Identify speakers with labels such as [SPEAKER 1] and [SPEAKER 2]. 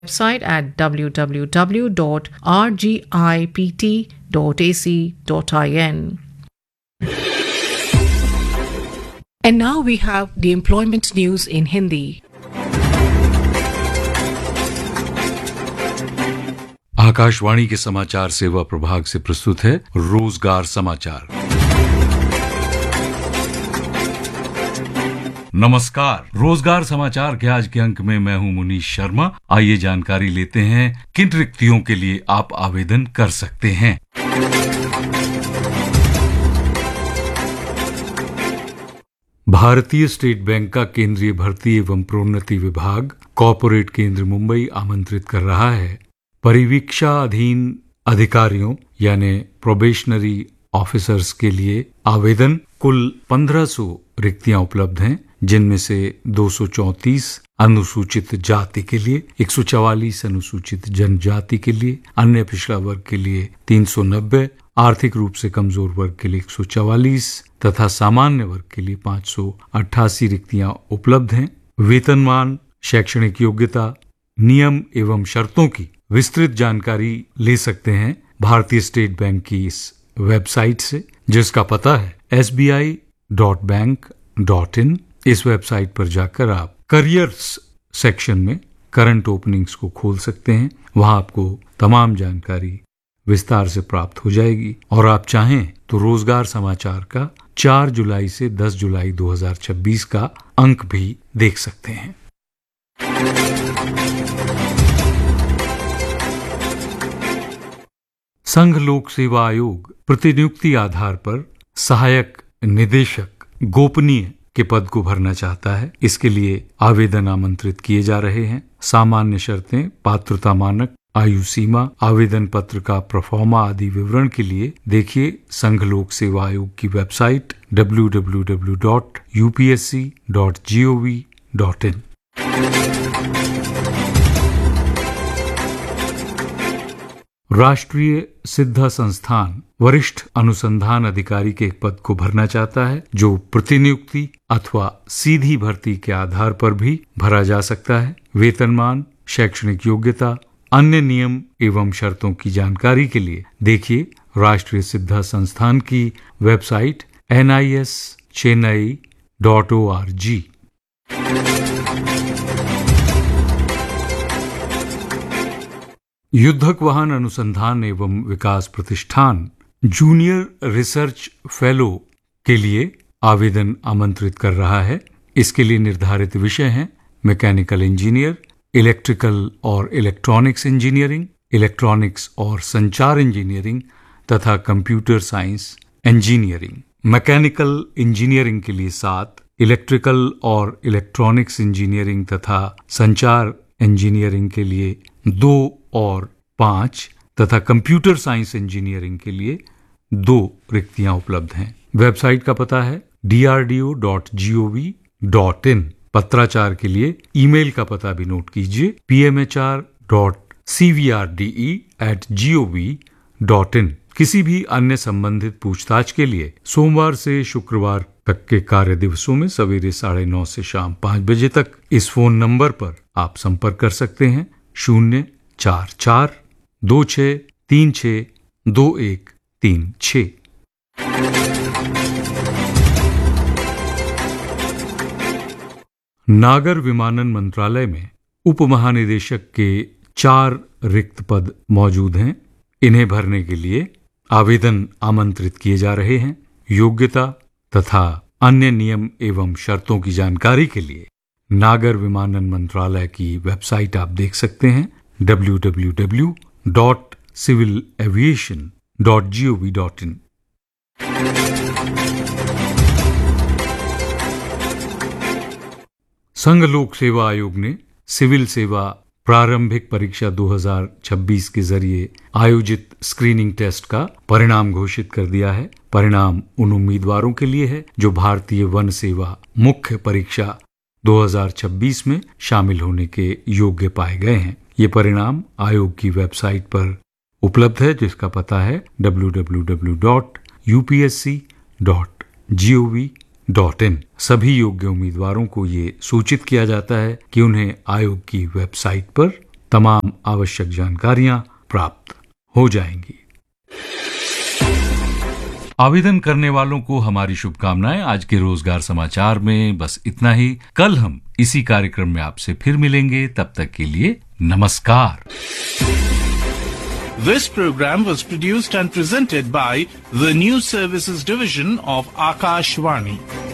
[SPEAKER 1] website at www.rgipt.ac.in. And now we have the employment news in Hindi.
[SPEAKER 2] Akashvani के समाचार सेवा प्रभाग से प्रस्तुत है रोजगार समाचार। नमस्कार, रोजगार समाचार के आज के अंक में मैं हूं मुनीश शर्मा। आइए जानकारी लेते हैं किन रिक्तियों के लिए आप आवेदन कर सकते हैं। भारतीय स्टेट बैंक का केंद्रीय भर्ती एवं प्रोन्नति विभाग कॉर्पोरेट केंद्र मुंबई आमंत्रित कर रहा है। परिवीक्षाधीन अधिकारियों यानी प्रोबेशनरी ऑफिसर्स के लिए आवेदन कुल 1500 रिक्तियां उपलब्ध हैं, जिनमें से 234 अनुसूचित जाति के लिए, 144 अनुसूचित जनजाति के लिए, अन्य पिछड़ा वर्ग के लिए 390, आर्थिक रूप से कमजोर वर्ग के लिए 144 तथा सामान्य वर्ग के लिए 588 रिक्तियां उपलब्ध हैं। वेतनमान, शैक्षणिक योग्यता, नियम एवं शर्तों की विस्तृत जानकारी ले सकते हैं भारतीय स्टेट बैंक की इस वेबसाइट से, जिसका पता है sbi.bank.in। इस वेबसाइट पर जाकर आप करियर्स सेक्शन में करंट ओपनिंग्स को खोल सकते हैं। वहां आपको तमाम जानकारी विस्तार से प्राप्त हो जाएगी और आप चाहें तो रोजगार समाचार का 4 जुलाई से 10 जुलाई 2026 का अंक भी देख सकते हैं। संघ लोक सेवा आयोग प्रतिनियुक्ति आधार पर सहायक निदेशक गोपनीय के पद को भरना चाहता है। इसके लिए आवेदन आमंत्रित किए जा रहे हैं। सामान्य शर्तें, पात्रता मानक, आयु सीमा, आवेदन पत्र का प्रोफॉर्मा आदि विवरण के लिए देखिए संघ लोक सेवा आयोग की वेबसाइट www.upsc.gov.in। राष्ट्रीय सिद्धा संस्थान वरिष्ठ अनुसंधान अधिकारी के पद को भरना चाहता है, जो प्रतिनियुक्ति अथवा सीधी भर्ती के आधार पर भी भरा जा सकता है। वेतनमान, शैक्षणिक योग्यता, अन्य नियम एवं शर्तों की जानकारी के लिए देखिए राष्ट्रीय सिद्धा संस्थान की वेबसाइट nischennai.org। युद्धक वाहन अनुसंधान एवं विकास प्रतिष्ठान जूनियर रिसर्च फेलो के लिए आवेदन आमंत्रित कर रहा है। इसके लिए निर्धारित विषय हैं मैकेनिकल इंजीनियर, इलेक्ट्रिकल और इलेक्ट्रॉनिक्स इंजीनियरिंग, इलेक्ट्रॉनिक्स और संचार इंजीनियरिंग तथा computer science engineering. Mechanical engineering के लिए 7, इलेक्ट्रिकल और इलेक्ट्रॉनिक्स इंजीनियरिंग तथा संचार इंजीनियरिंग के लिए 2 और 5 तथा कंप्यूटर साइंस इंजीनियरिंग के लिए 2 रिक्तियां उपलब्ध हैं। वेबसाइट का पता है drdo.gov.in। पत्राचार के लिए ईमेल का पता भी नोट कीजिए pmhr.cvrde@gov.in। किसी भी अन्य संबंधित पूछताछ के लिए सोमवार से शुक्रवार तक के कार्य दिवसों में सवेरे 9:30 से शाम 5 बजे तक इस फोन नंबर पर आप संपर्क कर सकते हैं 04426362136। नागर विमानन मंत्रालय में उप महानिदेशक के 4 रिक्त पद मौजूद हैं। इन्हें भरने के लिए आवेदन आमंत्रित किए जा रहे हैं। योग्यता तथा अन्य नियम एवं शर्तों की जानकारी के लिए नागर विमानन मंत्रालय की वेबसाइट आप देख सकते हैं www.civilaviation.gov.in। संघ लोक सेवा आयोग ने सिविल सेवा प्रारंभिक परीक्षा 2026 के जरिए आयोजित स्क्रीनिंग टेस्ट का परिणाम घोषित कर दिया है। परिणाम उन उम्मीदवारों के लिए है जो भारतीय वन सेवा मुख्य परीक्षा 2026 में शामिल होने के योग्य पाए गए हैं। ये परिणाम आयोग की वेबसाइट पर उपलब्ध है, जिसका पता है www.upsc.gov.in। सभी योग्य उम्मीदवारों को ये सूचित किया जाता है कि उन्हें आयोग की वेबसाइट पर तमाम आवश्यक जानकारियां प्राप्त हो जाएंगी। आवेदन करने वालों को हमारी शुभकामनाएं। आज के रोजगार समाचार में बस इतना ही। कल हम इसी कार्यक्रम में आपसे फिर मिलेंगे। तब तक के लिए नमस्कार।
[SPEAKER 3] This program was produced and presented by the News Services Division of Akashvani.